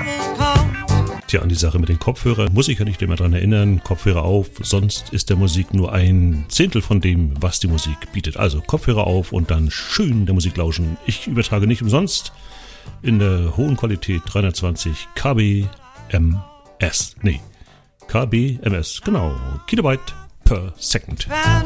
Tja, an die Sache mit den Kopfhörern muss ich ja nicht immer dran erinnern. Kopfhörer auf, sonst ist der Musik nur ein Zehntel von dem, was die Musik bietet. Also Kopfhörer auf und dann schön der Musik lauschen. Ich übertrage nicht umsonst in der hohen Qualität 320 KBMS. Nee, KBMS, genau. Kilobyte per Second.